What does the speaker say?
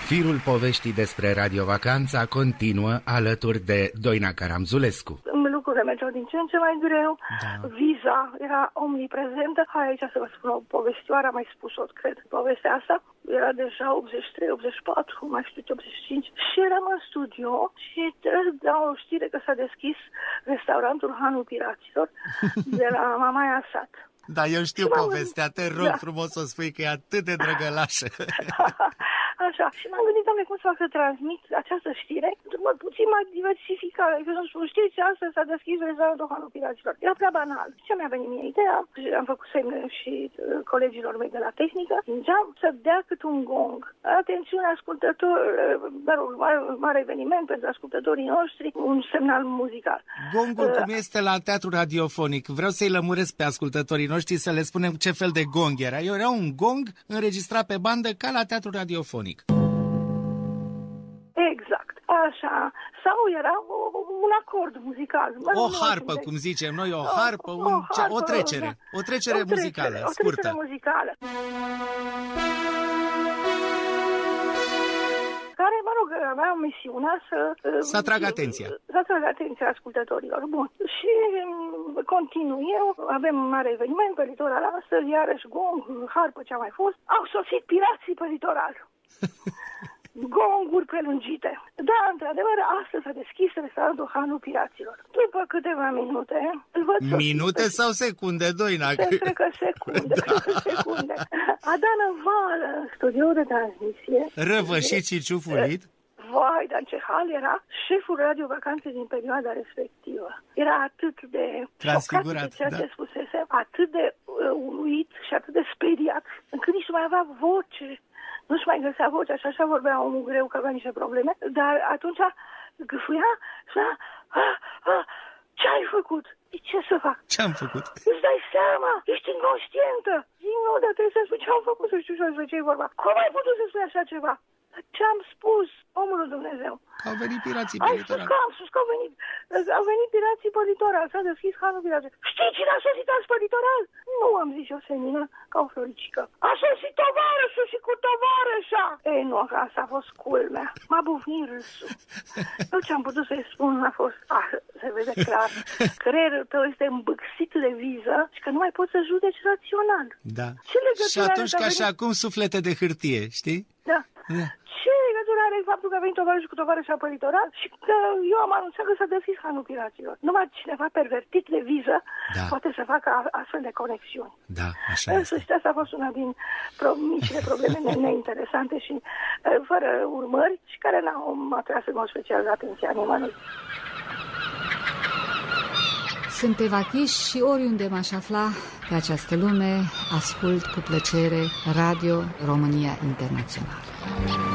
Firul poveștii despre radiovacanța continuă alături de Doina Caramzulescu. Lucrurile mergeau din ce în ce mai greu, viza era omniprezentă. Hai aici să vă spun o povestioară, am mai spus-o, cred. Povestea asta era deja 83, 84, mai știu ce, 85 și eram în studio și trebuie să dau o știre că s-a deschis restaurantul Hanul Piraților de la Mamaia Sat. Da, eu știu povestea, te rog frumos să o spui că e atât de drăgălașă. Așa, și m-am gândit, doamne, cum să fac să transmit această știre, puțin mai diversificată. Știți, astăzi s-a deschis restaurantul Hanul Piraților. Era prea banal. Ce mi-a venit mie ideea? Am făcut semne și colegilor mei de la tehnică. Zingeam să dea cât un gong. Atențiune, ascultători, mare eveniment pentru ascultătorii noștri, un semnal muzical. Gongul cum este la teatru radiofonic. Vreau să-i lămuresc pe ascultătorii noștri să le spunem ce fel de gong era. Era un gong înregistrat pe bandă ca la teatru radiofonic. Exact, așa. Sau era un acord muzical. O harpă, cum zicem noi, o harpă, o trecere. Da. O trecere muzicală, scurtă. O trecere muzicală. Care, mă rog, avea misiunea să atragă atenția. Să atragă atenția ascultătorilor. Bun. Și continui eu, avem un mare eveniment pe litoral astăzi, iarăși gong, harpă ce a mai fost. Au sosit pirații pe litoral. Gonguri prelungite. Da, într-adevăr, astăzi s-a deschis restaurantul Hanul Piraților. După câteva minute... Minute sau secunde, Doina? Cred că secunde. A dat năvală în studioul de transmisie. Răvășit și ciufulit? Vai, dar în ce hal era șeful radiovacanței din perioada respectivă. Era atât de transfigurat, ceea ce spusese, atât de uluit și atât de speriat, încât nici nu mai avea voce. Nu-și mai găsea vocea și așa vorbea omul greu că avea niște probleme, dar atunci gâfâia și ce ai făcut? Ce să fac? Ce-am făcut? Îți dai seama? Ești inconștientă. Nu, dar trebuie să spui ce am făcut, să știu și despre ce e vorba. Cum ai putut să spui așa ceva? Ce-am spus, omul lui Dumnezeu? Au venit pirații pe litoral. Am spus că au venit pirații pe litoral. S-a deschis Hanul Piraților. Știi cine a sosit azi pe litoral? Nu, am zis eu, senină, ca o floricică. A sosit tovarășul și cu tovarășa. Ei, nu, asta a fost culmea. M-a bufnit râsul. Eu ce-am putut să-i spun a fost, se vede clar, creierul tău este îmbâxit de viză și că nu mai poți să judeci rațional. Da. Și atunci ca și acum suflete de hârtie, știi? Da. Ce legătură are faptul că a venit tovarășul cu tovarășa pe litoral și că eu am anunțat că s-a deschis Hanul Piraților? Numai cineva pervertit de viză poate să facă astfel de conexiuni. Da, așa este. Asta a fost una din micile probleme neinteresante și fără urmări și care n-au atras în mod special atenția nimănui. Sunt Eva Chiș și oriunde m-aș afla pe această lume, ascult cu plăcere Radio România Internațională.